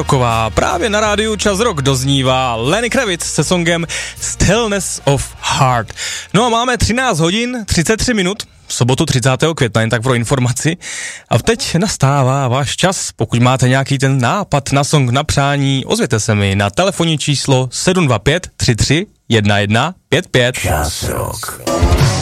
Roková, právě na rádiu Čas Rock doznívá Lenny Kravitz se songem Stillness of Heart. No a máme 13 hodin 33 minut, sobotu 30. května, jen tak pro informaci. A teď nastává váš čas, pokud máte nějaký ten nápad na song, na přání, ozvěte se mi na telefonní číslo 725 33 11 55. Čas Rock.